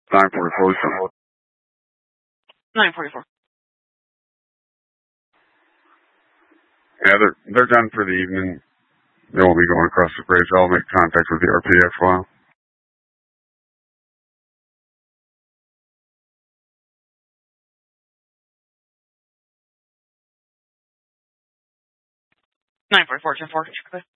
944. 944. Yeah, they're done for the evening. They won't be going across the bridge. I'll make contact with the RPF file. Nine 4 10 4.